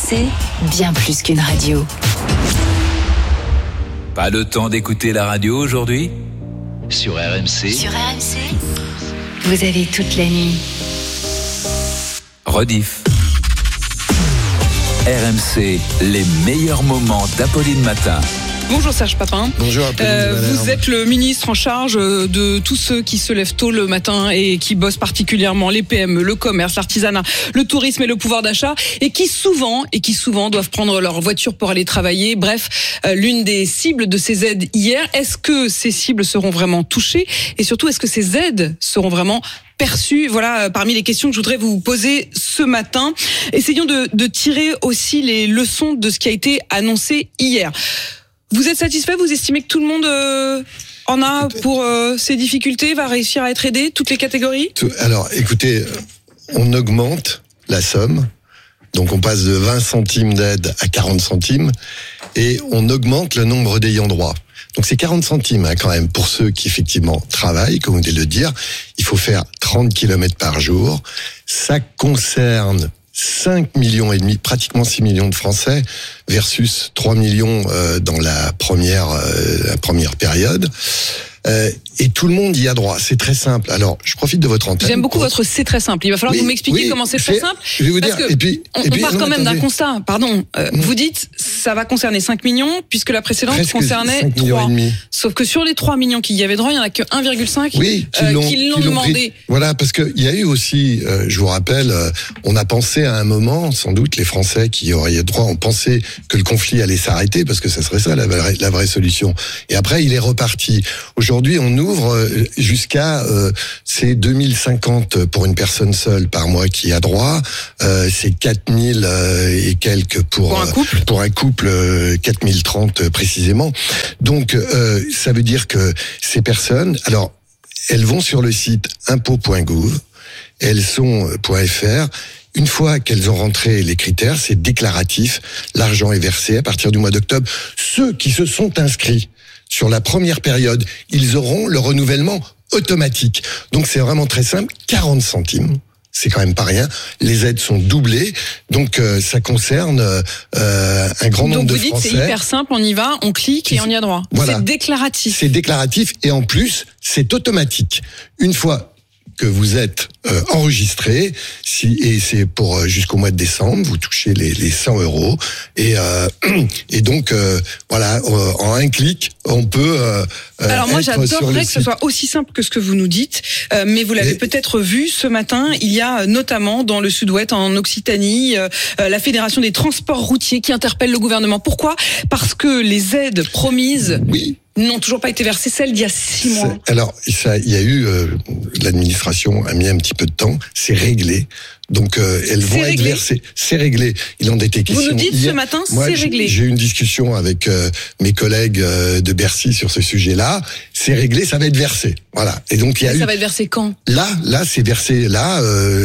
RMC, bien plus qu'une radio. Pas le temps d'écouter la radio aujourd'hui ? Sur RMC. Sur RMC, vous avez toute la nuit. Rediff. RMC, les meilleurs moments d'Apolline Matin. Bonjour Serge Papin. Bonjour Apolline. Vous êtes le ministre en charge de tous ceux qui se lèvent tôt le matin et qui bossent particulièrement les PME, le commerce, l'artisanat, le tourisme et le pouvoir d'achat et qui souvent doivent prendre leur voiture pour aller travailler. Bref, l'une des cibles de ces aides hier. Est-ce que ces cibles seront vraiment touchées et surtout est-ce que ces aides seront vraiment perçues? Voilà, parmi les questions que je voudrais vous poser ce matin. Essayons de tirer aussi les leçons de ce qui a été annoncé hier. Vous êtes satisfait? Vous estimez que tout le monde en a pour ces difficultés, va réussir à être aidé, toutes les catégories? Alors, écoutez, on augmente la somme. Donc, on passe de 20 centimes d'aide à 40 centimes. Et on augmente le nombre d'ayants droit. Donc, c'est 40 centimes quand même pour ceux qui, effectivement, travaillent, comme vous venez de le dire. Il faut faire 30 km par jour. Ça concerne 5 millions et demi, pratiquement 6 millions de Français versus 3 millions dans la première période. Et tout le monde y a droit. C'est très simple. Alors, je profite de votre antenne. J'aime beaucoup votre c'est très simple. Il va falloir que vous m'expliquiez comment c'est très simple. Je vais vous dire. On part quand même d'un constat. Pardon. Vous dites, ça va concerner 5 millions, puisque la précédente concernait 3. Sauf que sur les 3 millions qui y avaient droit, il n'y en a que 1,5 qui l'ont demandé. Voilà, parce que il y a eu aussi, je vous rappelle, on a pensé à un moment, sans doute, les Français qui auraient droit ont pensé que le conflit allait s'arrêter, parce que ça serait ça la vraie solution. Et après, il est reparti. Aujourd'hui, on ouvre jusqu'à c'est 2050 pour une personne seule par mois qui a droit, c'est 4000 et quelques pour un couple 4030 précisément. Donc ça veut dire que ces personnes, alors elles vont sur le site impôts.gouv, elles sont .fr. Une fois qu'elles ont rentré les critères, c'est déclaratif, l'argent est versé à partir du mois d'octobre. Ceux qui se sont inscrits sur la première période, ils auront le renouvellement automatique. Donc c'est vraiment très simple, 40 centimes. C'est quand même pas rien. Les aides sont doublées, donc ça concerne un grand nombre de Français. Donc vous dites c'est hyper simple, on y va, on clique et on y a droit. Voilà. C'est déclaratif. C'est déclaratif et en plus c'est automatique. Une fois que vous êtes enregistré, et c'est pour jusqu'au mois de décembre, vous touchez les 100 € et donc voilà, en un clic, on peut. Alors moi, j'adorerais que ce soit aussi simple que ce que vous nous dites, mais vous l'avez peut-être vu ce matin. Il y a notamment dans le Sud-Ouest, en Occitanie, la Fédération des transports routiers qui interpelle le gouvernement. Pourquoi ? Parce que les aides promises. Oui. N'ont toujours pas été versées, celles d'il y a 6 mois. Alors, il y a eu, l'administration a mis un petit peu de temps, c'est réglé. Donc, elles vont être versées. C'est réglé. Il en était question. Vous nous dites ce matin, c'est réglé. J'ai eu une discussion avec mes collègues de Bercy sur ce sujet-là. C'est réglé, ça va être versé. Voilà. Et donc, ça va être versé quand ? Là, c'est versé là,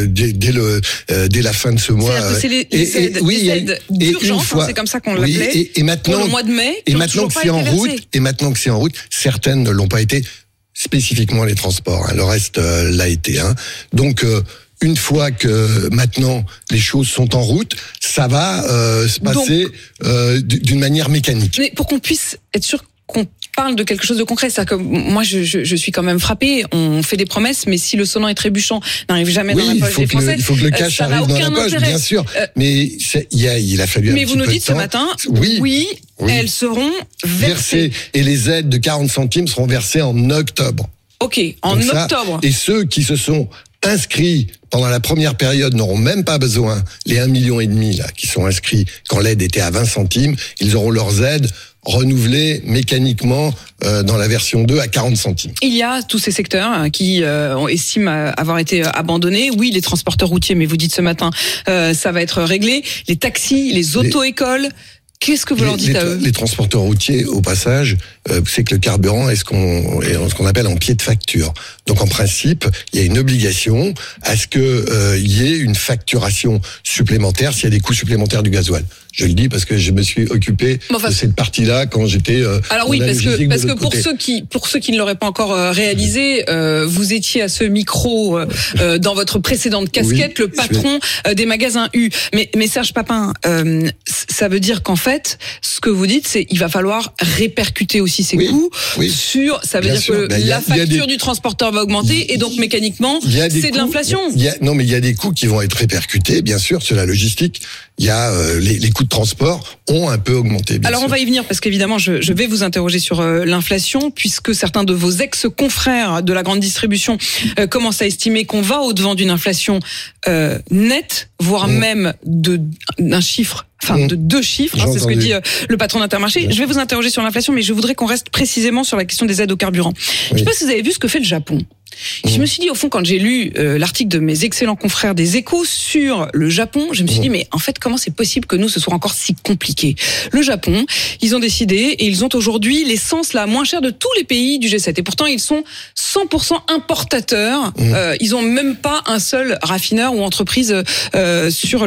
dès la fin de ce mois. C'est-à-dire que c'est les aides d'urgence, c'est comme ça qu'on l'appelait. Et maintenant, pour le mois de mai, et maintenant que c'est en route, certaines ne l'ont pas été, spécifiquement les transports. Le reste l'a été. Donc, une fois que maintenant les choses sont en route, ça va se passer d'une manière mécanique. Mais pour qu'on puisse être sûr qu'on parle de quelque chose de concret, c'est-à-dire que moi je suis quand même frappée, on fait des promesses, mais si le sonnant et trébuchant n'arrive jamais dans la poche des Français, il faut que le cash arrive dans la poche, bien sûr. Mais il a fallu un petit peu de temps. Mais vous nous dites ce matin, oui, elles seront versées. Et les aides de 40 centimes seront versées en octobre. Ok, en octobre. Et ceux qui se sont inscrits pendant la première période n'auront même pas besoin, les 1,5 million là, qui sont inscrits quand l'aide était à 20 centimes, ils auront leurs aides renouvelées mécaniquement dans la version 2 à 40 centimes. Il y a tous ces secteurs qui estiment avoir été abandonnés. Oui, les transporteurs routiers, mais vous dites ce matin, ça va être réglé. Les taxis, les auto-écoles. Qu'est-ce que vous leur dites à eux ? Les transporteurs routiers, au passage, c'est que le carburant est ce qu'on appelle en pied de facture. Donc en principe, il y a une obligation à ce que y ait une facturation supplémentaire s'il y a des coûts supplémentaires du gasoil. Je le dis parce que je me suis occupé de cette partie-là quand j'étais. Alors oui, parce que pour ceux qui ne l'auraient pas encore réalisé, vous étiez à ce micro dans votre précédente casquette, le patron des magasins U. Mais Serge Papin, ça veut dire qu'en fait, ce que vous dites, c'est il va falloir répercuter aussi ces coûts sur. Ça veut dire que la facture du transporteur va augmenter et donc mécaniquement, c'est de l'inflation. Non, mais il y a des coûts qui vont être répercutés, bien sûr, sur la logistique. Il y a les coûts de transport ont un peu augmenté. Alors on va y venir parce qu'évidemment je vais vous interroger sur l'inflation puisque certains de vos ex-confrères de la grande distribution commencent à estimer qu'on va au-devant d'une inflation nette, voire même d'un chiffre. Enfin, de 2 chiffres, c'est ce que dit le patron d'Intermarché. Je vais vous interroger sur l'inflation, mais je voudrais qu'on reste précisément sur la question des aides au carburant. Je ne sais pas si vous avez vu ce que fait le Japon. Je me suis dit, au fond, quand j'ai lu l'article de mes excellents confrères des Échos sur le Japon, je me suis dit, mais en fait, comment c'est possible que nous, ce soit encore si compliqué ? Le Japon, ils ont décidé, et ils ont aujourd'hui l'essence la moins chère de tous les pays du G7. Et pourtant, ils sont 100% importateurs. Ils n'ont même pas un seul raffineur ou entreprise sur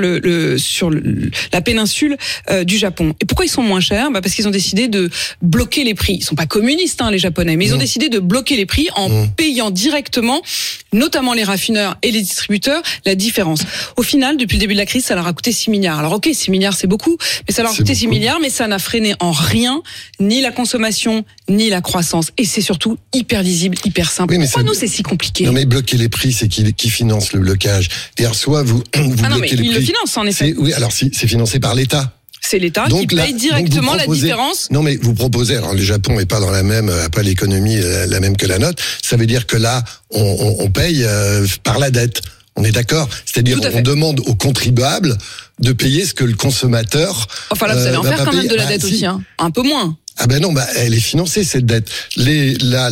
la péninsule du Japon. Et pourquoi ils sont moins chers ? Parce qu'ils ont décidé de bloquer les prix. Ils sont pas communistes, les Japonais, mais ils ont décidé de bloquer les prix en payant directement, notamment les raffineurs et les distributeurs, la différence. Au final, depuis le début de la crise, ça leur a coûté 6 milliards. Alors ok, 6 milliards, c'est beaucoup, mais ça leur a coûté 6 milliards, mais ça n'a freiné en rien ni la consommation, ni la croissance. Et c'est surtout hyper lisible, hyper simple. Oui, pourquoi nous, c'est si compliqué ? Non, mais bloquer les prix, c'est qui finance le blocage ? C'est-à-dire, soit vous bloquez les prix. Il le finance, en effet. Oui, alors c'est financé par l'État. C'est l'État qui paye directement la différence. Non, mais vous proposez, alors le Japon n'est pas dans la même, pas l'économie la même que la nôtre. Ça veut dire que là, on paye par la dette. On est d'accord ? C'est-à-dire on demande aux contribuables de payer ce que le consommateur. Enfin là, vous allez en faire quand même de la dette aussi, un peu moins. Ah ben non, elle est financée cette dette. Les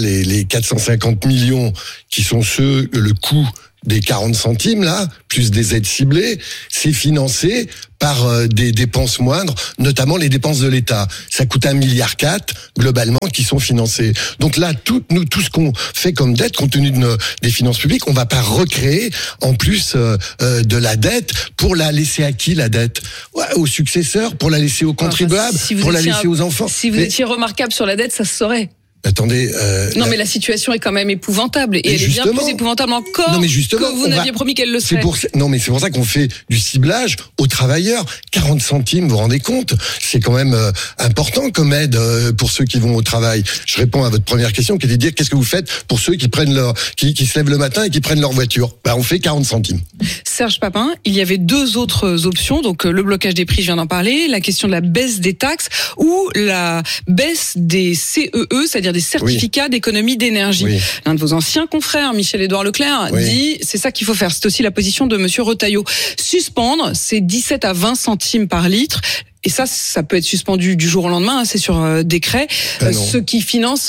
450 millions qui sont le coût des 40 centimes là, plus des aides ciblées, c'est financé par des dépenses moindres, notamment les dépenses de l'État. Ça coûte 1,4 milliard globalement qui sont financés. Donc là, tout ce qu'on fait comme dette, compte tenu des finances publiques, on va pas recréer en plus de la dette pour la laisser à qui la dette ? Aux successeurs, pour la laisser aux contribuables, pour la laisser aux enfants. Si vous étiez remarquable sur la dette, ça se saurait. Attendez. Non, mais la situation est quand même épouvantable. Et elle est bien plus épouvantable encore que vous n'aviez promis qu'elle le serait. Non, mais c'est pour ça qu'on fait du ciblage aux travailleurs. 40 centimes, vous vous rendez compte ? C'est quand même important comme aide pour ceux qui vont au travail. Je réponds à votre première question qui était de dire qu'est-ce que vous faites pour ceux qui prennent qui se lèvent le matin et qui prennent leur voiture ? On fait 40 centimes. Serge Papin, il y avait 2 autres options. Donc, le blocage des prix, je viens d'en parler. La question de la baisse des taxes ou la baisse des CEE, c'est-à-dire des certificats d'économie d'énergie. Oui. L'un de vos anciens confrères, Michel-Édouard Leclerc, dit c'est ça qu'il faut faire. C'est aussi la position de monsieur Retailleau. Suspendre, c'est 17 à 20 centimes par litre. Et ça peut être suspendu du jour au lendemain, c'est sur décret. Ceux qui financent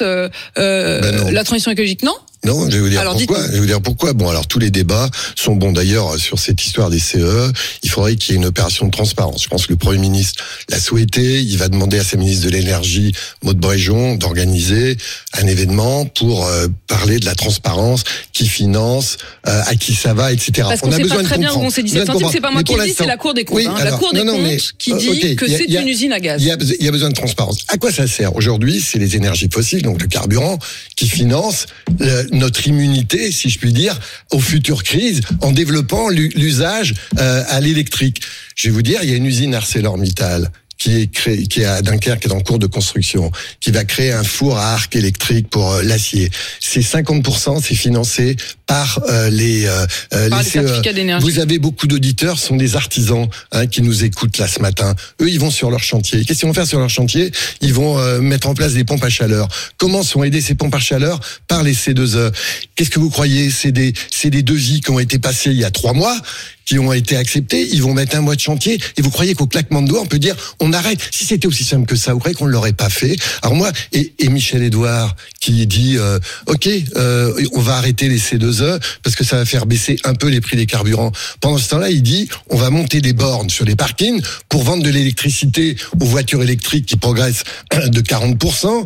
la transition écologique, non ? Non, je vais vous dire pourquoi. Bon, alors tous les débats sont bons. D'ailleurs, sur cette histoire des CE, il faudrait qu'il y ait une opération de transparence. Je pense que le Premier ministre l'a souhaité. Il va demander à sa ministre de l'Énergie, Maud Bréjon, d'organiser un événement pour parler de la transparence, qui finance, à qui ça va, etc. Parce qu'on a besoin de comprendre. Très bien où on s'est 17 centimes, c'est pas moi qui le dis, c'est la Cour des comptes. La Cour des comptes qui dit que c'est une usine à gaz. Il y a besoin de transparence. À quoi ça sert ? Aujourd'hui, c'est les énergies fossiles, donc le carburant, qui financent notre immunité, si je puis dire, aux futures crises, en développant l'usage à l'électrique. Je vais vous dire, il y a une usine ArcelorMittal qui est à Dunkerque, qui est en cours de construction, qui va créer un four à arc électrique pour l'acier. C'est 50%, c'est financé par les certificats d'énergie. Vous avez beaucoup d'auditeurs, sont des artisans qui nous écoutent là ce matin. Eux, ils vont sur leur chantier. Qu'est-ce qu'ils vont faire sur leur chantier ? Ils vont mettre en place des pompes à chaleur. Comment sont aidés ces pompes à chaleur ? Par les C2E. Qu'est-ce que vous croyez ? C'est des devis qui ont été passés il y a 3 mois, qui ont été acceptés, ils vont mettre 1 mois de chantier, et vous croyez qu'au claquement de doigts, on peut dire, on arrête. Si c'était aussi simple que ça, vous croyez qu'on ne l'aurait pas fait ? Alors moi, et Michel-Édouard, qui dit, on va arrêter les C2E, C2E parce que ça va faire baisser un peu les prix des carburants. Pendant ce temps-là, il dit on va monter des bornes sur les parkings pour vendre de l'électricité aux voitures électriques qui progressent de 40%,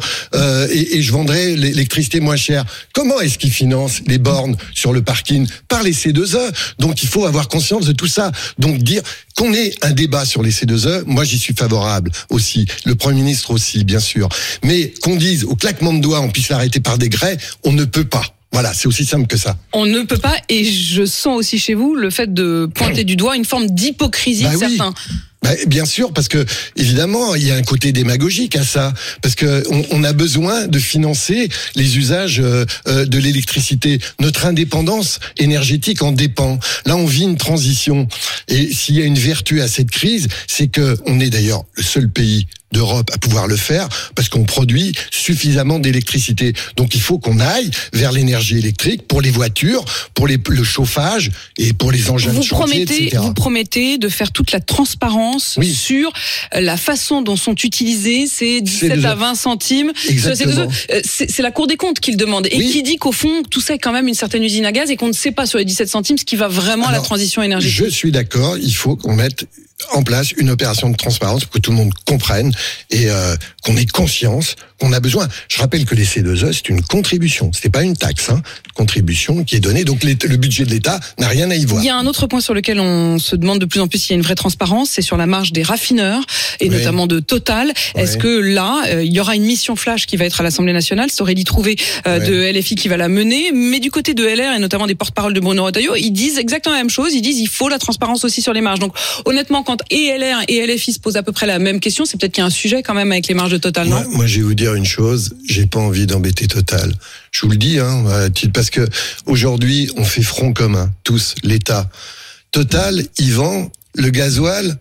et je vendrai l'électricité moins chère. Comment est-ce qu'il finance les bornes sur le parking? Par les C2E. Donc il faut avoir conscience de tout ça. Donc dire qu'on ait un débat sur les C2E, moi j'y suis favorable aussi. Le Premier ministre aussi, bien sûr. Mais qu'on dise au claquement de doigts on puisse l'arrêter par décret, on ne peut pas. Voilà, c'est aussi simple que ça. On ne peut pas, et je sens aussi chez vous le fait de pointer du doigt une forme d'hypocrisie de certains. Bien sûr, parce que évidemment, il y a un côté démagogique à ça, parce que on a besoin de financer les usages de l'électricité. Notre indépendance énergétique en dépend. Là, on vit une transition, et s'il y a une vertu à cette crise, c'est que on est d'ailleurs le seul pays d'Europe à pouvoir le faire parce qu'on produit suffisamment d'électricité. Donc il faut qu'on aille vers l'énergie électrique pour les voitures, pour le chauffage et pour les engins de chantier, etc. Vous promettez de faire toute la transparence sur la façon dont sont utilisés ces 17 à 20 centimes. Exactement. C'est la Cour des comptes qui le demande et qui dit qu'au fond tout ça est quand même une certaine usine à gaz et qu'on ne sait pas sur les 17 centimes ce qui va vraiment à la transition énergétique. Je suis d'accord, il faut qu'on mette en place une opération de transparence pour que tout le monde comprenne et qu'on ait conscience qu'on a besoin. Je rappelle que les C2E, c'est une contribution, c'était pas une taxe, contribution qui est donnée. Donc le budget de l'État n'a rien à y voir. Il y a un autre point sur lequel on se demande de plus en plus s'il y a une vraie transparence, c'est sur la marge des raffineurs et notamment de Total. Est-ce que là, il y aura une mission flash qui va être à l'Assemblée nationale? C'est Aurélie Trouvé de LFI qui va la mener, mais du côté de LR et notamment des porte-paroles de Bruno Retailleau, ils disent exactement la même chose. Ils disent il faut la transparence aussi sur les marges. Donc honnêtement, quand et LR et LFI se posent à peu près la même question, c'est peut-être qu'il y a un sujet quand même avec les marges de Total, non? Moi, je vais vous dire une chose, j'ai pas envie d'embêter Total. Je vous le dis, parce que aujourd'hui, on fait front commun, tous, l'État. Total, il vend le gasoil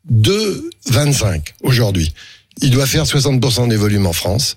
2,25 aujourd'hui. Il doit faire 60% des volumes en France,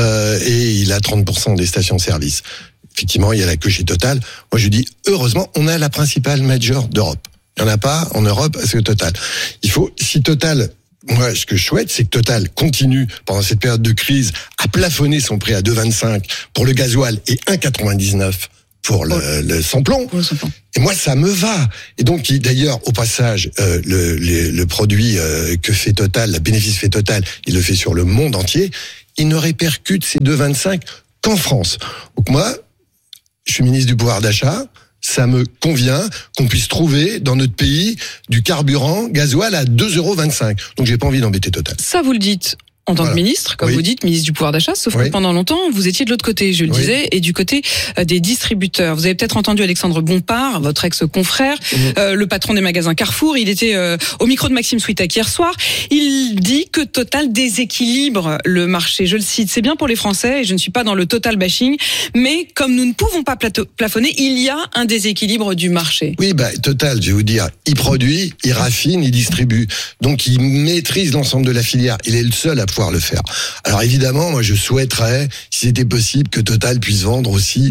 et il a 30% des stations-service. Effectivement, il y a la queue chez Total. Moi, je dis, heureusement, on a la principale major d'Europe. Il n'y en a pas en Europe, c'est Total. Si Total, moi, ce que je souhaite, c'est que Total continue, pendant cette période de crise, à plafonner son prix à 2,25 pour le gasoil et 1,99 pour le samplon. Et moi, ça me va. Et donc, d'ailleurs, au passage, le produit que fait Total, le bénéfice fait Total, il le fait sur le monde entier. Il ne répercute ces 2,25 qu'en France. Donc moi, je suis ministre du pouvoir d'achat. Ça me convient qu'on puisse trouver dans notre pays du carburant gasoil à 2,25 €. Donc j'ai pas envie d'embêter Total. Ça, vous le dites en tant que ministre, comme vous dites, ministre du pouvoir d'achat, sauf que pendant longtemps, vous étiez de l'autre côté, je le disais, et du côté des distributeurs. Vous avez peut-être entendu Alexandre Bompard, votre ex-confrère, le patron des magasins Carrefour. Il était au micro de Maxime Switek hier soir. Il dit que Total déséquilibre le marché. Je le cite, c'est bien pour les Français, et je ne suis pas dans le Total bashing, mais comme nous ne pouvons pas plafonner, il y a un déséquilibre du marché. Oui, Total, je vais vous dire, il produit, il raffine, il distribue. Donc il maîtrise l'ensemble de la filière. Il est le seul à pouvoir le faire. Alors évidemment, moi je souhaiterais, si c'était possible, que Total puisse vendre aussi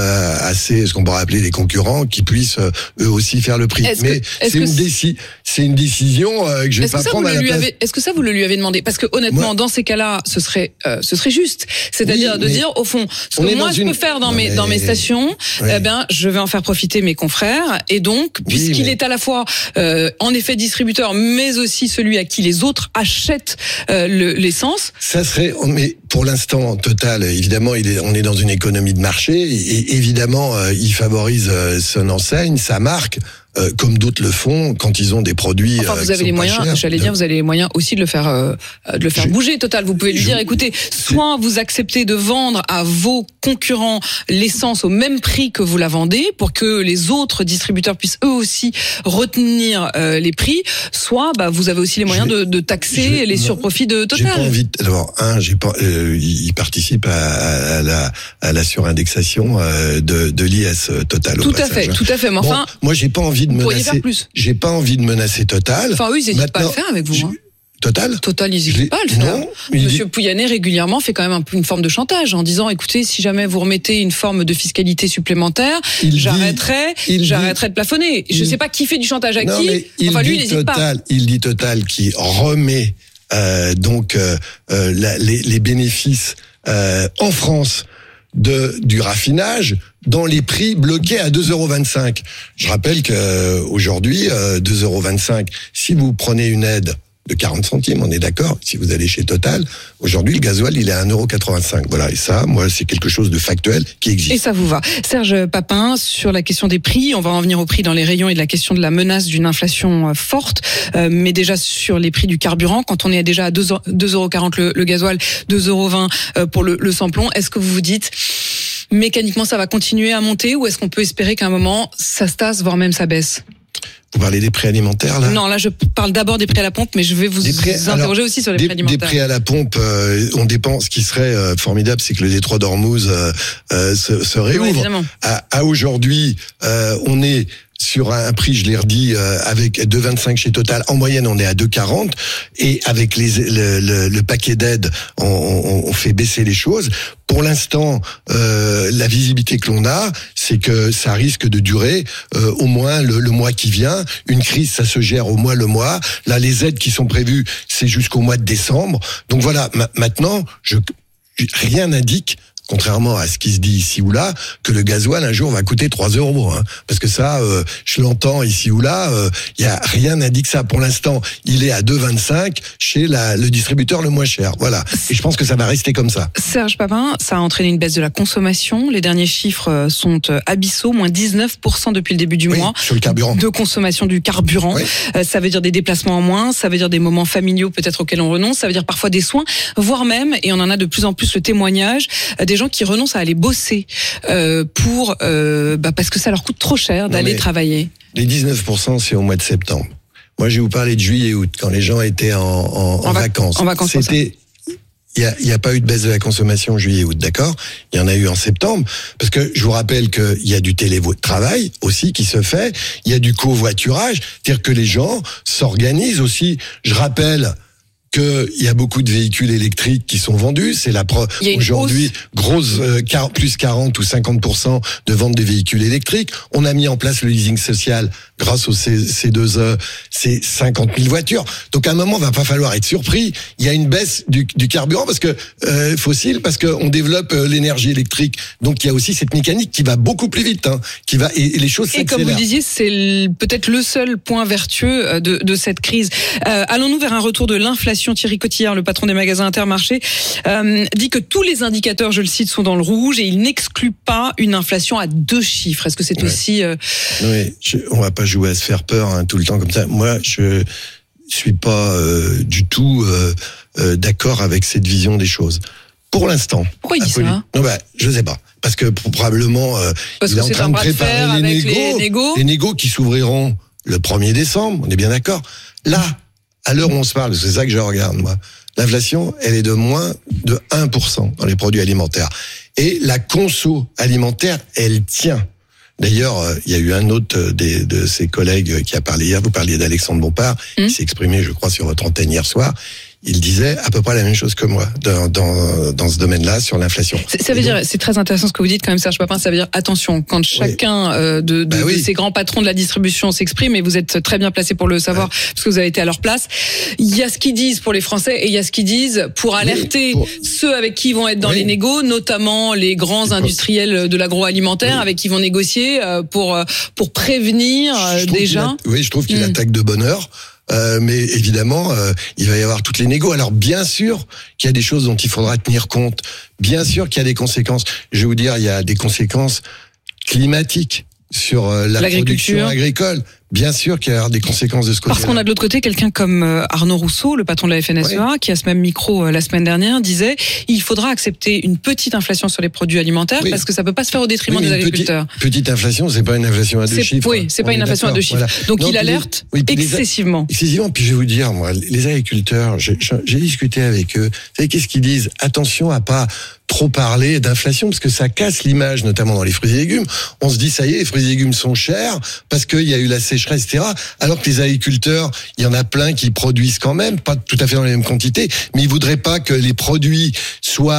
ce qu'on pourrait appeler des concurrents, qui puissent eux aussi faire le prix. Mais c'est une décision que je vais pas prendre à la place. Est-ce que ça vous le lui avez demandé? Parce que honnêtement, dans ces cas-là, ce serait juste. C'est-à-dire de dire au fond, ce que moi je peux faire dans mes stations, je vais en faire profiter mes confrères. Et donc, puisqu'il est à la fois en effet distributeur, mais aussi celui à qui les autres achètent l'essence. Ça serait, mais pour l'instant, Total, évidemment, on est dans une économie de marché, et évidemment, il favorise son enseigne, sa marque, comme d'autres le font quand ils ont des produits. Enfin, vous avez les moyens. Vous avez les moyens aussi de le faire, bouger. Total, vous pouvez lui dire, écoutez, soit vous acceptez de vendre à vos concurrents l'essence au même prix que vous la vendez, pour que les autres distributeurs puissent eux aussi retenir les prix, soit vous avez aussi les moyens de taxer les surprofits de Total. J'ai pas envie. Il participe à la surindexation de l'IS Total. Tout à fait. Mais enfin, moi, j'ai pas envie j'ai pas envie de menacer Total. Enfin oui, ils n'hésitent pas à le faire avec vous. Total, ils n'hésitent pas à le faire. Monsieur Pouyanné régulièrement fait quand même une forme de chantage en disant, écoutez, si jamais vous remettez une forme de fiscalité supplémentaire, j'arrêterai de plafonner. Je sais pas qui fait du chantage à qui. Lui, il n'hésite pas. Il dit Total qui remet les bénéfices en France du raffinage dans les prix bloqués à 2,25 €. Je rappelle que aujourd'hui 2,25 €, si vous prenez une aide de 40 centimes, on est d'accord, si vous allez chez Total, aujourd'hui le gasoil il est à 1,85 €. Voilà, et ça, moi c'est quelque chose de factuel qui existe. Et ça vous va. Serge Papin, sur la question des prix, on va en venir au prix dans les rayons et de la question de la menace d'une inflation forte, mais déjà sur les prix du carburant, quand on est déjà à 2,40 € le gasoil, 2,20 € pour le samplon, est-ce que vous vous dites mécaniquement ça va continuer à monter ou est-ce qu'on peut espérer qu'à un moment ça se tasse, voire même ça baisse ? Vous parlez des prix alimentaires là ? Non, là je parle d'abord des prix à la pompe, mais je vais vous interroger aussi sur les prix alimentaires. Des prix à la pompe, on dépend. Ce qui serait formidable, c'est que le détroit d'Ormuz se réouvre. Oui, à aujourd'hui, on est sur un prix, je l'ai redit, avec 2,25 chez Total. En moyenne, on est à 2,40. Et avec le paquet d'aides, on fait baisser les choses. Pour l'instant, la visibilité que l'on a, c'est que ça risque de durer au moins le mois qui vient. Une crise, ça se gère au moins le mois. Là, les aides qui sont prévues, c'est jusqu'au mois de décembre. Donc voilà, maintenant, rien n'indique, contrairement à ce qui se dit ici ou là, que le gasoil un jour va coûter 3 €. Hein. Parce que ça, je l'entends ici ou là, y a rien n'indique ça. Pour l'instant, il est à 2,25 chez le distributeur le moins cher. Voilà. Et je pense que ça va rester comme ça. Serge Papin, ça a entraîné une baisse de la consommation. Les derniers chiffres sont abyssaux, moins 19% depuis le début du mois. Sur le carburant. De consommation du carburant. Oui. Ça veut dire des déplacements en moins, ça veut dire des moments familiaux peut-être auxquels on renonce, ça veut dire parfois des soins, voire même, et on en a de plus en plus le témoignage, des gens qui renoncent à aller bosser parce que ça leur coûte trop cher d'aller travailler. Les 19%, c'est au mois de septembre. Moi, je vais vous parler de juillet et août, quand les gens étaient en vacances. En vacances. Il y a pas eu de baisse de la consommation en juillet et août, d'accord ? Il y en a eu en septembre, parce que je vous rappelle qu'il y a du télétravail aussi qui se fait, il y a du covoiturage, c'est-à-dire que les gens s'organisent aussi. Je rappelle qu'il y a beaucoup de véhicules électriques qui sont vendus. C'est aujourd'hui grosse plus 40 ou 50% de vente des véhicules électriques. On a mis en place le leasing social grâce au C2E. C'est 50 000 voitures. Donc à un moment, il va pas falloir être surpris. Il y a une baisse du carburant parce que fossile, parce qu'on développe l'énergie électrique. Donc il y a aussi cette mécanique qui va beaucoup plus vite, et les choses s'accélèrent. Et comme vous disiez, c'est peut-être le seul point vertueux de cette crise. Allons-nous vers un retour de l'inflation? Thierry Cotillard, le patron des magasins Intermarché, dit que tous les indicateurs, je le cite, sont dans le rouge et il n'exclut pas une inflation à 2 chiffres. Est-ce que c'est aussi... Oui, on va pas jouer à se faire peur tout le temps comme ça. Moi, je suis pas du tout d'accord avec cette vision des choses. Pour l'instant. Pourquoi il dit ça? Non, je sais pas. Parce que probablement, il est en train de préparer les négos qui s'ouvriront le 1er décembre. On est bien d'accord. Là, à l'heure où on se parle, c'est ça que je regarde, moi. L'inflation, elle est de moins de 1% dans les produits alimentaires. Et la conso alimentaire, elle tient. D'ailleurs, il y a eu un autre de ses collègues qui a parlé hier, vous parliez d'Alexandre Bompard, qui s'est exprimé, je crois, sur votre antenne hier soir. Il disait à peu près la même chose que moi dans ce domaine-là sur l'inflation. Ça veut dire, c'est très intéressant ce que vous dites quand même, Serge Papin. Ça veut dire attention quand chacun de ces grands patrons de la distribution s'exprime, et vous êtes très bien placé pour le savoir parce que vous avez été à leur place. Il y a ce qu'ils disent pour les Français et il y a ce qu'ils disent pour alerter ceux avec qui ils vont être dans les négos, notamment les grands industriels de l'agroalimentaire avec qui ils vont négocier pour prévenir déjà. Je trouve qu'il attaque de bonne heure. Mais évidemment, il va y avoir toutes les négos. Alors bien sûr qu'il y a des choses dont il faudra tenir compte. Bien sûr qu'il y a des conséquences. Je vais vous dire, il y a des conséquences climatiques sur la production agricole. Bien sûr qu'il y a des conséquences de ce côté-là. Parce qu'on a de l'autre côté quelqu'un comme Arnaud Rousseau, le patron de la FNSEA, qui à ce même micro la semaine dernière disait il faudra accepter une petite inflation sur les produits alimentaires parce que ça peut pas se faire au détriment des agriculteurs. Petite inflation, c'est pas une inflation à 2 chiffres. Oui, c'est pas une inflation à 2 chiffres. Voilà. Donc il alerte excessivement. Excessivement. Puis je vais vous dire, moi, les agriculteurs, j'ai discuté avec eux. Vous savez qu'est-ce qu'ils disent? Attention à pas trop parler d'inflation parce que ça casse l'image, notamment dans les fruits et légumes. On se dit ça y est, les fruits et légumes sont chers parce qu'il y a eu la sécheresse, etc. Alors que les agriculteurs, il y en a plein qui produisent quand même, pas tout à fait dans les mêmes quantités, mais ils voudraient pas que les produits soient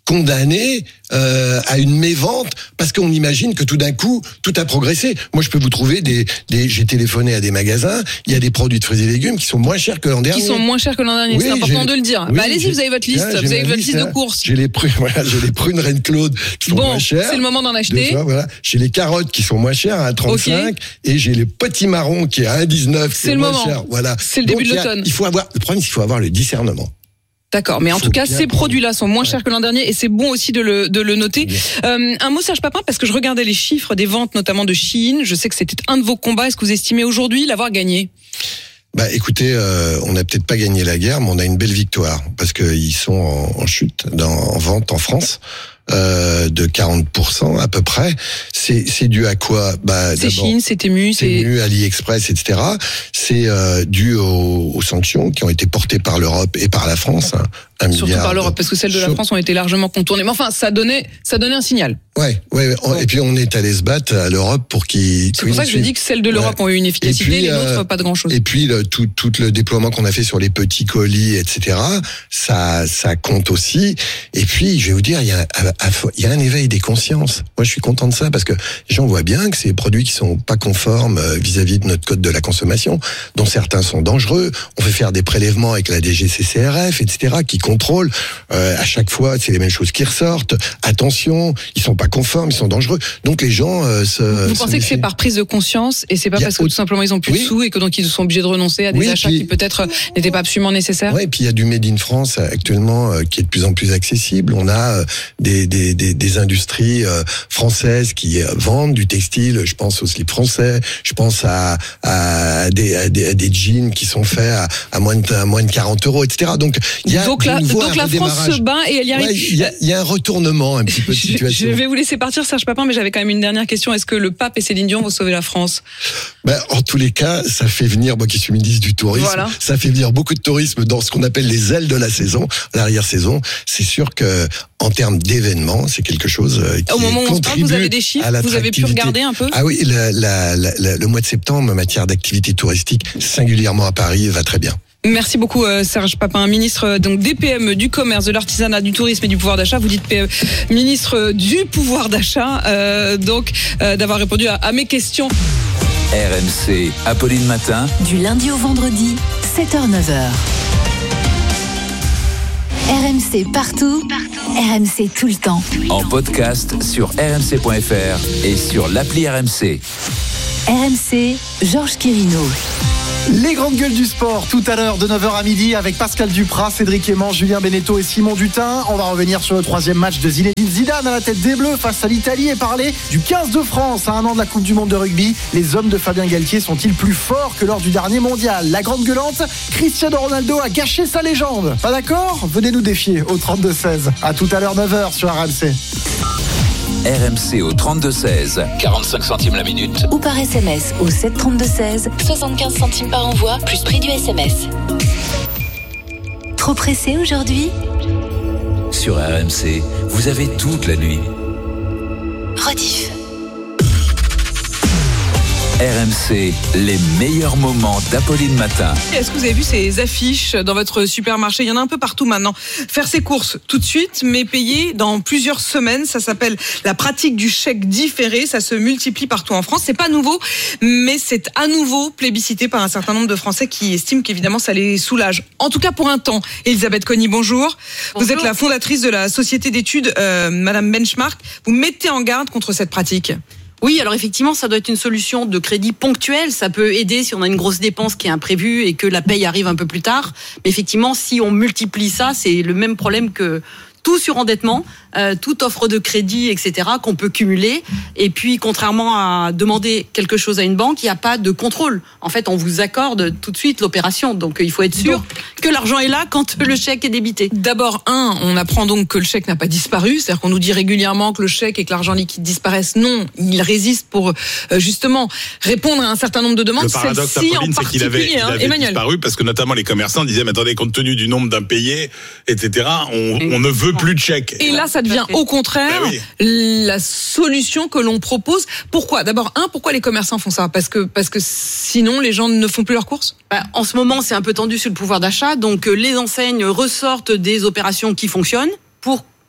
condamnés à une mévente parce qu'on imagine que tout d'un coup tout a progressé. Moi, je peux vous trouver j'ai téléphoné à des magasins, il y a des produits de fruits et légumes qui sont moins chers que l'an dernier. Qui sont moins chers que l'an dernier, Oui, c'est important de le dire. oui, allez-y, vous avez votre liste, vous avez votre liste de courses. J'ai les prunes Reine-Claude qui sont moins chères. C'est le moment d'en acheter. Voilà. J'ai les carottes qui sont moins chères à 1,35 et j'ai les petits marrons qui est à 1,19. C'est le moment. Cher. Voilà. C'est le début de l'automne. Le problème, c'est qu'il faut avoir le discernement. D'accord, mais en tout cas, ces produits-là sont moins chers que l'an dernier et c'est bon aussi de le noter. Un mot, Serge Papin, parce que je regardais les chiffres des ventes, notamment de Shein. Je sais que c'était un de vos combats. Est-ce que vous estimez aujourd'hui l'avoir gagné ? Écoutez, on n'a peut-être pas gagné la guerre, mais on a une belle victoire parce qu'ils sont en chute en vente en France. De 40% à peu près. C'est dû à quoi? C'est Chine, c'est Temu, AliExpress, etc. C'est dû aux sanctions qui ont été portées par l'Europe et par la France. Surtout par l'Europe, parce que celles de la France ont été largement contournées. Mais enfin, ça donnait un signal. Ouais. Et puis on est allé se battre à l'Europe pour qu'ils. C'est pour ça que je dis que celles de l'Europe ont eu une efficacité, les autres pas de grand-chose. Et puis tout le déploiement qu'on a fait sur les petits colis, etc. Ça compte aussi. Et puis je vais vous dire, il y a un éveil des consciences. Moi, je suis content de ça parce que les gens voient bien que c'est des produits qui sont pas conformes vis-à-vis de notre code de la consommation, dont certains sont dangereux. On fait faire des prélèvements avec la DGCCRF, etc., qui contrôlent. À chaque fois, c'est les mêmes choses qui ressortent. Attention, ils sont pas conformes, ils sont dangereux. Donc les gens Vous pensez que c'est par prise de conscience et c'est pas parce que tout simplement ils ont plus de sous et que donc ils sont obligés de renoncer à des achats qui peut-être n'étaient pas absolument nécessaires? Oui, et puis il y a du Made in France actuellement qui est de plus en plus accessible. On a des industries françaises qui vendent du textile. Je pense au slip français. Je pense à des jeans qui sont faits à moins de 40 €, etc. Donc il y a donc la France se bat et elle y arrive. Il y a un retournement un petit peu de situation. Je vais vous laisser partir, Serge Papin, mais j'avais quand même une dernière question. Est-ce que le pape et Céline Dion vont sauver la France? En tous les cas, ça fait venir, moi qui suis ministre du tourisme, ça fait venir beaucoup de tourisme dans ce qu'on appelle les ailes de la saison, l'arrière-saison. C'est sûr que en termes d'événements, c'est quelque chose qui au moment où on se parle, vous avez des à chiffres, vous avez pu regarder un peu? Ah oui, le mois de septembre, en matière d'activité touristique, singulièrement à Paris, va très bien. Merci beaucoup Serge Papin, ministre donc des PME, du commerce, de l'artisanat, du tourisme et du pouvoir d'achat. Vous dites ministre du pouvoir d'achat, d'avoir répondu à mes questions. RMC, Apolline Matin. Du lundi au vendredi, 7h-9h. RMC partout, RMC tout le temps. En podcast sur rmc.fr et sur l'appli RMC. RMC, Georges Quirino. Les grandes gueules du sport, tout à l'heure de 9h à midi avec Pascal Duprat, Cédric Aimant, Julien Beneteau et Simon Dutin. On va revenir sur le 3e match de Zinedine Zidane à la tête des Bleus face à l'Italie et parler du 15 de France à un an de la Coupe du Monde de rugby. Les hommes de Fabien Galtier sont-ils plus forts que lors du dernier mondial? La grande gueulante, Cristiano Ronaldo a gâché sa légende. Pas d'accord? Venez nous défier au 32-16. À tout à l'heure 9h sur RMC. RMC au 32-16, 45 centimes la minute. Ou par SMS au 732-16, 75 centimes par envoi, plus prix du SMS. Trop pressé aujourd'hui? Sur RMC, vous avez toute la nuit. Rediff. RMC, les meilleurs moments d'Apolline Matin. Est-ce que vous avez vu ces affiches dans votre supermarché? Il y en a un peu partout maintenant. Faire ses courses tout de suite, mais payer dans plusieurs semaines. Ça s'appelle la pratique du chèque différé. Ça se multiplie partout en France. C'est pas nouveau, mais c'est à nouveau plébiscité par un certain nombre de Français qui estiment qu'évidemment ça les soulage. En tout cas pour un temps. Elisabeth Conny, bonjour. Vous êtes la fondatrice de la société d'études Madame Benchmark. Vous mettez en garde contre cette pratique. Oui, alors effectivement, ça doit être une solution de crédit ponctuelle. Ça peut aider si on a une grosse dépense qui est imprévue et que la paye arrive un peu plus tard. Mais effectivement, si on multiplie ça, c'est le même problème que tout surendettement, toute offre de crédit, etc., qu'on peut cumuler. Et puis, contrairement à demander quelque chose à une banque, il n'y a pas de contrôle. En fait, on vous accorde tout de suite l'opération. Donc, il faut être sûr que l'argent est là quand le chèque est débité. D'abord, on apprend donc que le chèque n'a pas disparu. C'est-à-dire qu'on nous dit régulièrement que le chèque et que l'argent liquide disparaissent. Non, il résiste pour justement répondre à un certain nombre de demandes. Le paradoxe, Apolline, c'est qu'il avait disparu parce que notamment les commerçants disaient, mais attendez, compte tenu du nombre d'impayés, etc., on ne veut plus de chèques. Et là, ça devient au contraire la solution que l'on propose. Pourquoi? D'abord, pourquoi les commerçants font ça? Parce que sinon, les gens ne font plus leurs courses? En ce moment, c'est un peu tendu sur le pouvoir d'achat. Donc, les enseignes ressortent des opérations qui fonctionnent pour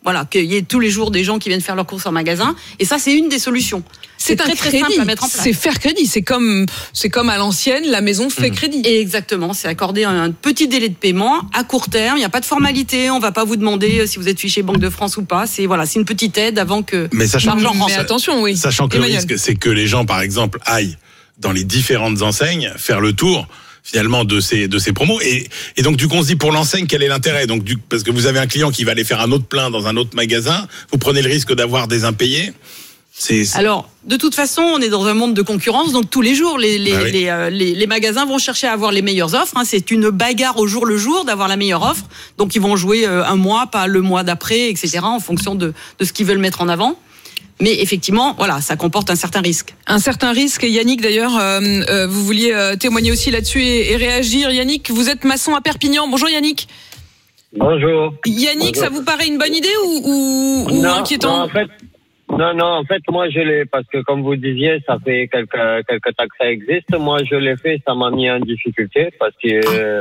Voilà, qu'il y ait tous les jours des gens qui viennent faire leurs courses en magasin. Et ça, c'est une des solutions. C'est très très simple à mettre en place. C'est faire crédit. C'est comme à l'ancienne, la maison fait crédit. Et exactement. C'est accorder un petit délai de paiement à court terme. Il n'y a pas de formalité. On va pas vous demander si vous êtes fiché Banque de France ou pas. C'est une petite aide avant que l'argent rentre. Mais attention, oui. Sachant que Emmanuel. le risque, c'est que les gens, par exemple, aillent dans les différentes enseignes faire le tour finalement de ces promos et donc du coup on se dit pour l'enseigne quel est l'intérêt, donc parce que vous avez un client qui va aller faire un autre plein dans un autre magasin, vous prenez le risque d'avoir des impayés. Alors, de toute façon, on est dans un monde de concurrence, donc tous les jours, les magasins vont chercher à avoir les meilleures offres. C'est une bagarre au jour le jour d'avoir la meilleure offre. Donc, ils vont jouer un mois, pas le mois d'après, etc., en fonction de ce qu'ils veulent mettre en avant. Mais effectivement, voilà, ça comporte un certain risque. Un certain risque. Yannick, d'ailleurs, vous vouliez témoigner aussi là-dessus et réagir. Yannick, vous êtes maçon à Perpignan. Bonjour Yannick. Bonjour. Yannick, Bonjour. Ça vous paraît une bonne idée ou inquiétant? En fait, moi je l'ai, parce que comme vous disiez, ça fait quelques temps que ça existe. Moi je l'ai fait, ça m'a mis en difficulté, parce que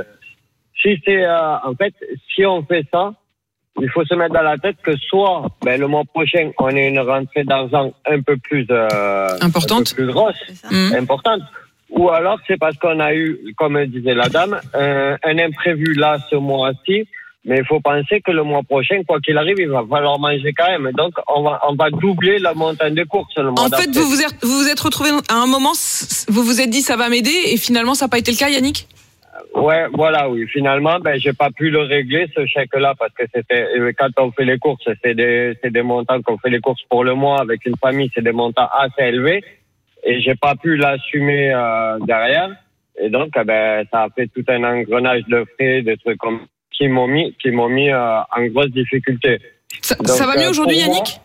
si on fait ça, il faut se mettre dans la tête que soit le mois prochain on a une rentrée d'argent un peu plus importante, un peu plus grosse, importante, ou alors c'est parce qu'on a eu, comme disait la dame, un imprévu là ce mois-ci. Mais il faut penser que le mois prochain, quoi qu'il arrive, il va falloir manger quand même. Donc, on va doubler la montagne de courses le mois d'après. En fait, vous vous êtes retrouvé à un moment, vous vous êtes dit ça va m'aider, et finalement ça n'a pas été le cas, Yannick? Ouais, voilà, oui. Finalement, j'ai pas pu le régler, ce chèque-là, parce que quand on fait les courses, c'est des montants qu'on fait les courses pour le mois avec une famille, c'est des montants assez élevés, et j'ai pas pu l'assumer derrière. Et donc, ça a fait tout un engrenage de frais, des trucs comme qui m'ont mis en grosse difficulté. Ça va mieux aujourd'hui, Yannick?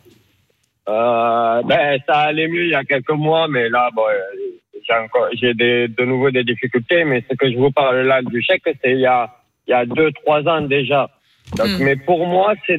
Ça allait mieux il y a quelques mois, mais là, j'ai de nouveau des difficultés. Mais ce que je vous parle là du chèque, c'est il y a 2-3 ans déjà. Donc, mais pour moi, c'est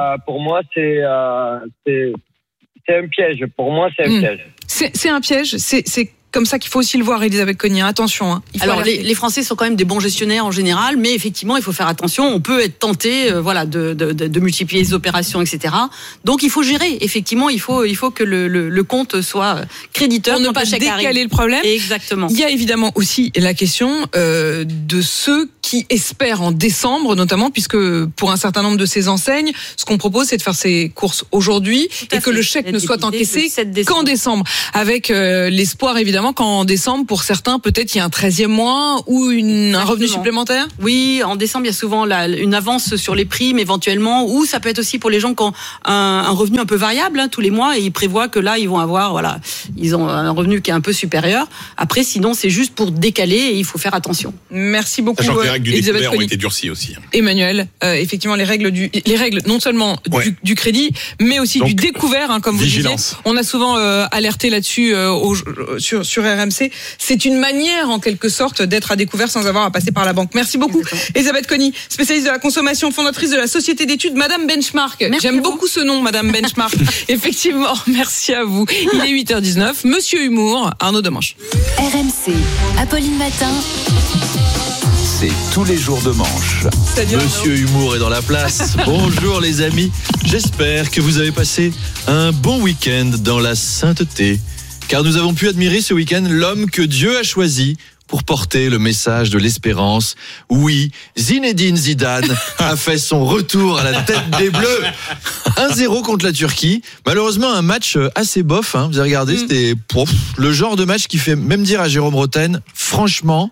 un piège. Pour moi, c'est un piège. C'est un piège. C'est comme ça qu'il faut aussi le voir, Elisabeth Cognier. Attention. Alors, les Français sont quand même des bons gestionnaires en général, mais effectivement, il faut faire attention. On peut être tenté, de multiplier les opérations, etc. Donc, il faut gérer. Effectivement, il faut que le compte soit créditeur. Pour ne pas décaler le problème. Exactement. Il y a évidemment aussi la question de ceux qui espèrent en décembre, notamment, puisque pour un certain nombre de ces enseignes, ce qu'on propose, c'est de faire ses courses aujourd'hui et que le chèque ne soit encaissé qu'en décembre. Avec l'espoir, évidemment, qu'en décembre, pour certains, peut-être il y a un 13e mois ou un revenu supplémentaire. Oui, en décembre, il y a souvent une avance sur les primes éventuellement, ou ça peut être aussi pour les gens qui ont un revenu un peu variable tous les mois et ils prévoient que là, ils vont avoir, ils ont un revenu qui est un peu supérieur. Après, sinon, c'est juste pour décaler et il faut faire attention. Merci beaucoup. Sachant que les règles du découvert ont été durcies aussi. Emmanuel, effectivement, les règles non seulement du crédit, mais aussi du découvert, comme vous disiez. On a souvent alerté là-dessus sur RMC. C'est une manière, en quelque sorte, d'être à découvert sans avoir à passer par la banque. Merci beaucoup, Elisabeth Cognier, spécialiste de la consommation, fondatrice de la société d'études Madame Benchmark. J'aime beaucoup ce nom, Madame Benchmark. Effectivement, merci à vous. Il est 8h19. Monsieur Humour, Arnaud Demanche. RMC, Apolline Matin. C'est tous les jours de manche. Monsieur Humour est dans la place. Bonjour les amis. J'espère que vous avez passé un bon week-end dans la sainteté. Car nous avons pu admirer ce week-end l'homme que Dieu a choisi pour porter le message de l'espérance. Oui, Zinedine Zidane a fait son retour à la tête des Bleus. 1-0 contre la Turquie. Malheureusement, un match assez bof. Vous avez regardé, c'était le genre de match qui fait même dire à Jérôme Rotten, franchement,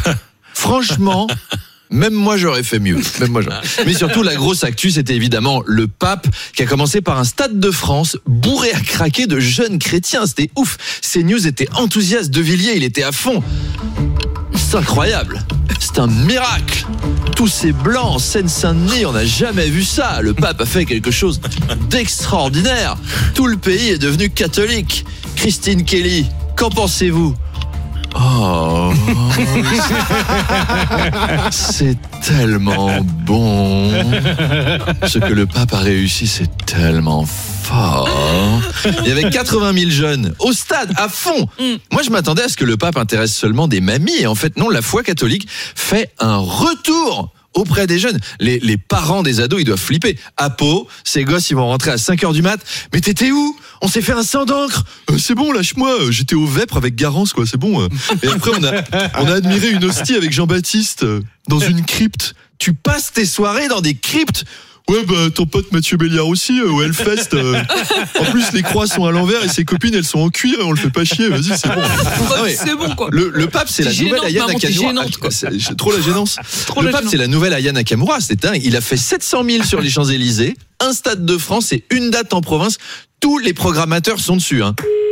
même moi j'aurais fait mieux. Mais surtout la grosse actu, c'était évidemment le pape qui a commencé par un stade de France bourré à craquer de jeunes chrétiens. C'était ouf. CNews était enthousiaste. De Villiers, il était à fond. C'est incroyable. C'est un miracle. Tous ces blancs en Seine-Saint-Denis, on n'a jamais vu ça. Le pape a fait quelque chose d'extraordinaire. Tout le pays est devenu catholique. Christine Kelly, qu'en pensez-vous ? Oh, c'est tellement bon. Ce que le pape a réussi, c'est tellement fort. Il y avait 80 000 jeunes au stade, à fond. Moi, je m'attendais à ce que le pape intéresse seulement des mamies. Et en fait, non, la foi catholique fait un retour auprès des jeunes. Les parents des ados, ils doivent flipper. À Pau, ces gosses, ils vont rentrer à 5h du mat. Mais t'étais où ? On s'est fait un sang d'encre. C'est bon, lâche-moi. J'étais au Vêpres avec Garance, quoi. C'est bon. Et après, on a admiré une hostie avec Jean-Baptiste dans une crypte. Tu passes tes soirées dans des cryptes. Ouais, ton pote Mathieu Béliard aussi, au Hellfest. En plus, les croix sont à l'envers et ses copines, elles sont en cuir. On le fait pas chier. Vas-y, c'est bon. C'est bon, quoi. Le pape, c'est la nouvelle Aya Nakamura. C'est trop la gênance. Le pape, c'est la nouvelle Aya Nakamura. C'est dingue. Il a fait 700 000 sur les Champs-Élysées, un stade de France et une date en province. Tous les programmateurs sont dessus.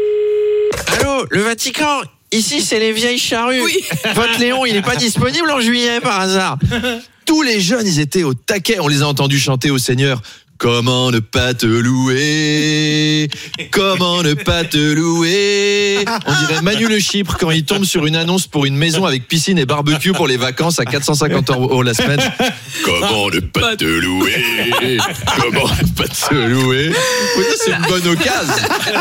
Allô, le Vatican. Ici, c'est les vieilles charrues. Oui. Votre Léon, il est pas disponible en juillet par hasard. Tous les jeunes, ils étaient au taquet. On les a entendus chanter au Seigneur. Comment ne pas te louer ? Comment ne pas te louer ? On dirait Manu Le Chypre quand il tombe sur une annonce pour une maison avec piscine et barbecue pour les vacances à 450 € la semaine. Comment ne pas te louer ? Comment ne pas te louer ? C'est une bonne occasion.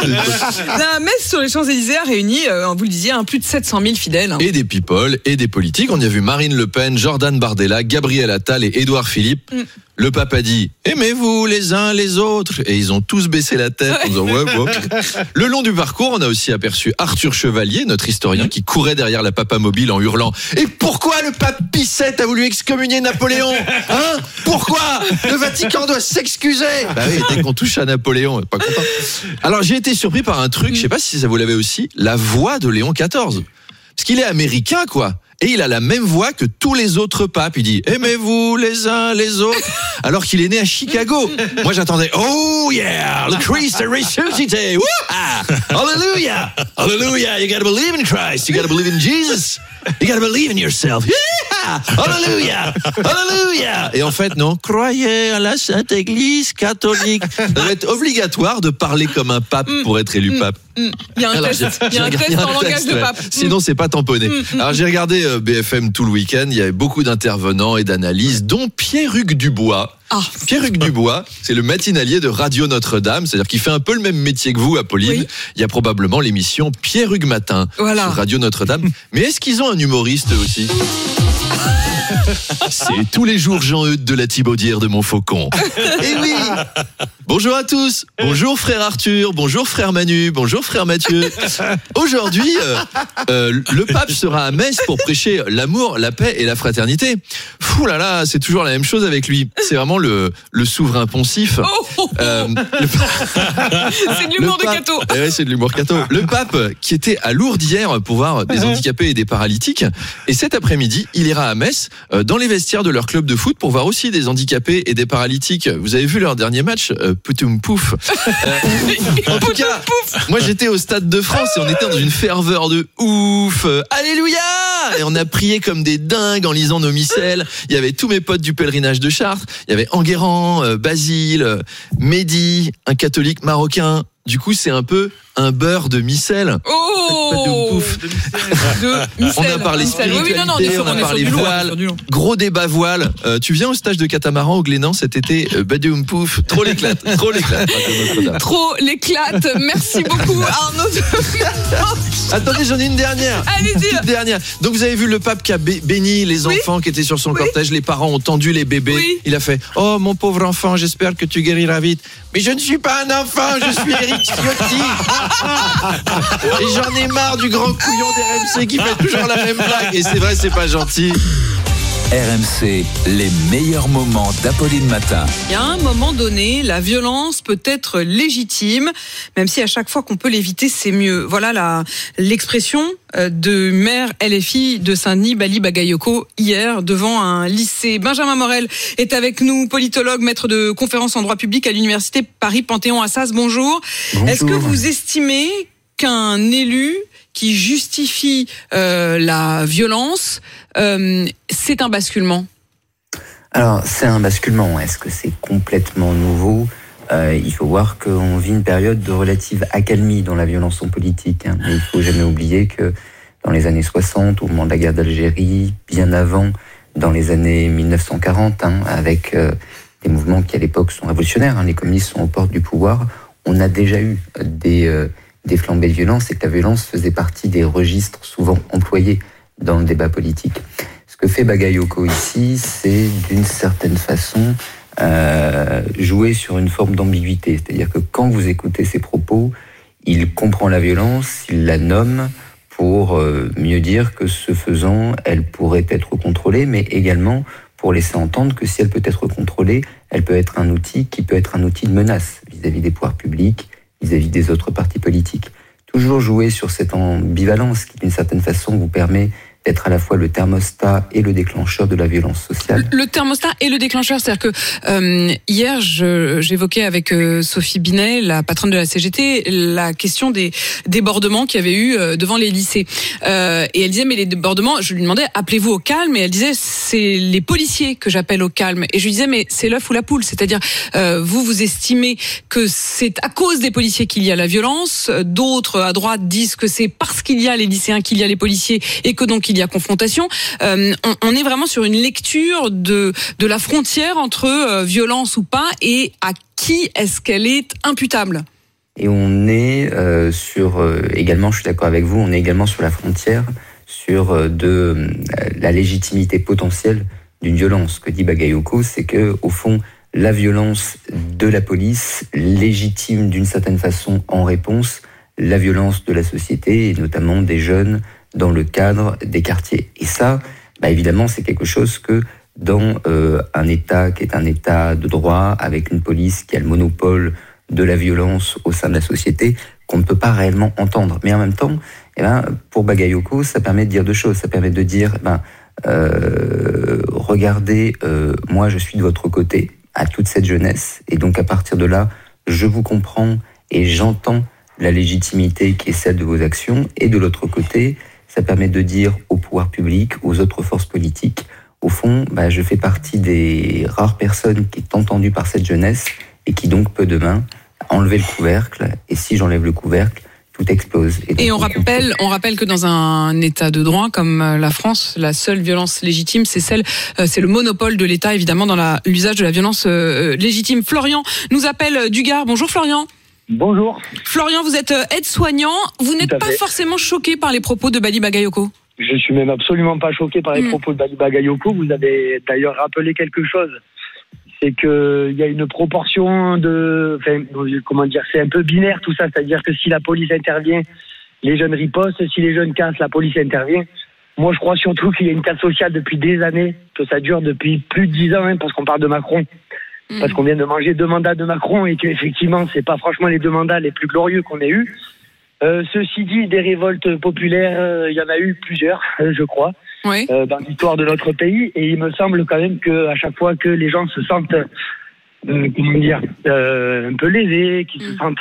La messe sur les Champs-Élysées a réuni, vous le disiez, plus de 700 000 fidèles. Et des people et des politiques. On y a vu Marine Le Pen, Jordan Bardella, Gabriel Attal et Édouard Philippe. Le pape a dit « Aimez-vous les uns les autres ?» Et ils ont tous baissé la tête en disant « Ouais, bon. » Le long du parcours, on a aussi aperçu Arthur Chevalier, notre historien, qui courait derrière la papamobile en hurlant « Et pourquoi le pape Pie VII a voulu excommunier Napoléon ? Hein ? Pourquoi ? Le Vatican doit s'excuser !» Bah oui, dès qu'on touche à Napoléon, pas content. Alors j'ai été surpris par un truc, je sais pas si ça vous l'avait aussi, la voix de Léon XIV. Parce qu'il est américain, quoi. Et il a la même voix que tous les autres papes. Il dit « Aimez-vous les uns les autres ?» alors qu'il est né à Chicago. Moi, j'attendais « Oh yeah, le Christ est ressuscité. Hallelujah, hallelujah. You gotta believe in Christ. You gotta believe in Jesus. You gotta believe in yourself. Yeah, hallelujah, hallelujah. » Et en fait, non. Croyez à la Sainte Église catholique. Ça doit être obligatoire de parler comme un pape pour être élu pape. Il y a un test en langage de pape. Sinon, c'est pas tamponné. Alors, j'ai regardé BFM tout le week-end. Il y avait beaucoup d'intervenants et d'analyses, dont Pierre-Hugues Dubois. Pierre-Hugues Dubois, c'est le matinalier de Radio Notre-Dame, c'est-à-dire qu'il fait un peu le même métier que vous, Apolline. Oui. Il y a probablement l'émission Pierre-Hugues Matin sur Radio Notre-Dame. Mais est-ce qu'ils ont un humoriste aussi ? C'est tous les jours Jean-Eudes de la Thibaudière de Montfaucon. Et oui. Bonjour à tous. Bonjour frère Arthur. Bonjour frère Manu. Bonjour frère Mathieu. Aujourd'hui, le pape sera à Metz pour prêcher l'amour, la paix et la fraternité. Fou là là, c'est toujours la même chose avec lui. C'est vraiment le souverain poncif. C'est de l'humour de Cato. Ouais, c'est de l'humour Cato. Le pape qui était à Lourdes hier pour voir des handicapés et des paralytiques. Et cet après-midi, il ira à Metz dans les vestiaires de leur club de foot pour voir aussi des handicapés et des paralytiques. Vous avez vu leur dernier match, Poutoum Pouf. En tout cas, moi j'étais au Stade de France et on était dans une ferveur de ouf. Alléluia! Et on a prié comme des dingues en lisant nos missels. Il y avait tous mes potes du pèlerinage de Chartres. Il y avait Enguerrand, Basile, Mehdi, un catholique marocain. Du coup, c'est un peu un beurre de missel. On a parlé spiritualité, on a parlé voile, gros débat voile. Tu viens au stage de catamaran au Glénan cet été, Badoum Pouf, trop l'éclate. Trop l'éclate, merci beaucoup Arnaud. Attendez, j'en ai une dernière. Allez-y. Une dernière. Donc vous avez vu le pape qui a béni les enfants qui étaient sur son cortège, les parents ont tendu les bébés. Oui. Il a fait « Oh mon pauvre enfant, j'espère que tu guériras vite. » Mais je ne suis pas un enfant, je suis Éric Ciotti. Et j'en ai marre du grand couillon d'RMC qui fait toujours la même blague. Et c'est vrai, c'est pas gentil. RMC, les meilleurs moments d'Apolline Matin. Il y a un moment donné, la violence peut être légitime, même si à chaque fois qu'on peut l'éviter, c'est mieux. Voilà l'expression de maire LFI de Saint-Denis, Bali Bagayoko, hier, devant un lycée. Benjamin Morel est avec nous, politologue, maître de conférences en droit public à l'université Paris-Panthéon-Assas. Bonjour. Est-ce que vous estimez qu'un élu qui justifie la violence, c'est un basculement? Alors, c'est un basculement. Est-ce que c'est complètement nouveau ? Il faut voir qu'on vit une période de relative accalmie dans la violence en politique. Mais il ne faut jamais oublier que dans les années 60, au moment de la guerre d'Algérie, bien avant, dans les années 1940, avec des mouvements qui à l'époque sont révolutionnaires, les communistes sont aux portes du pouvoir, on a déjà eu des flambées de violence et que la violence faisait partie des registres souvent employés dans le débat politique. Ce Ce que fait Bagayoko ici, c'est d'une certaine façon jouer sur une forme d'ambiguïté. C'est-à-dire que quand vous écoutez ses propos, il comprend la violence, il la nomme pour mieux dire que ce faisant, elle pourrait être contrôlée, mais également pour laisser entendre que si elle peut être contrôlée, elle peut être un outil qui peut être un outil de menace vis-à-vis des pouvoirs publics, vis-à-vis des autres partis politiques. Toujours jouer sur cette ambivalence qui, d'une certaine façon, vous permet d'être à la fois le thermostat et le déclencheur de la violence sociale. Le thermostat et le déclencheur, c'est-à-dire que hier, j'évoquais avec Sophie Binet, la patronne de la CGT, la question des débordements qu'il y avait eu devant les lycées. Et elle disait, mais les débordements, je lui demandais, appelez-vous au calme, et elle disait, c'est les policiers que j'appelle au calme. Et je lui disais, mais c'est l'œuf ou la poule, c'est-à-dire, vous estimez que c'est à cause des policiers qu'il y a la violence, d'autres à droite disent que c'est parce qu'il y a les lycéens qu'il y a les policiers, et que donc il y a confrontation. On est vraiment sur une lecture de la frontière entre violence ou pas, et à qui est-ce qu'elle est imputable. Et on est également, je suis d'accord avec vous, on est également sur la frontière sur la légitimité potentielle d'une violence. Ce que dit Bagayoko, c'est que au fond, la violence de la police légitime d'une certaine façon en réponse la violence de la société, et notamment des jeunes dans le cadre des quartiers. Et ça, évidemment, c'est quelque chose que dans un État qui est un État de droit, avec une police qui a le monopole de la violence au sein de la société, qu'on ne peut pas réellement entendre. Mais en même temps, pour Bagayoko, ça permet de dire deux choses. Ça permet de dire, regardez, moi je suis de votre côté, à toute cette jeunesse, et donc à partir de là, je vous comprends et j'entends la légitimité qui est celle de vos actions. Et de l'autre côté, ça permet de dire au pouvoir public, aux autres forces politiques, au fond, je fais partie des rares personnes qui est entendue par cette jeunesse et qui donc peut demain enlever le couvercle. Et si j'enlève le couvercle, tout explose. Et on rappelle que dans un État de droit comme la France, la seule violence légitime, c'est le monopole de l'État, évidemment, dans l'usage de la violence légitime. Florian nous appelle du Gard. Bonjour Florian. Bonjour. Florian, vous êtes aide-soignant. Vous n'êtes pas forcément choqué par les propos de Bali Bagayoko? Je suis même absolument pas choqué par les propos de Bali Bagayoko. Vous avez d'ailleurs rappelé quelque chose. C'est qu'il y a une proportion c'est un peu binaire tout ça. C'est-à-dire que si la police intervient, les jeunes ripostent. Si les jeunes cassent, la police intervient. Moi, je crois surtout qu'il y a une casse sociale depuis des années, que ça dure depuis plus de 10 ans, parce qu'on parle de Macron. Parce qu'on vient de manger 2 mandats de Macron et qu'effectivement, c'est pas franchement les 2 mandats les plus glorieux qu'on ait eus. Ceci dit, des révoltes populaires, il y en a eu plusieurs, je crois, dans l'histoire de notre pays. Et il me semble quand même qu'à chaque fois que les gens se sentent, un peu lésés, qu'ils se sentent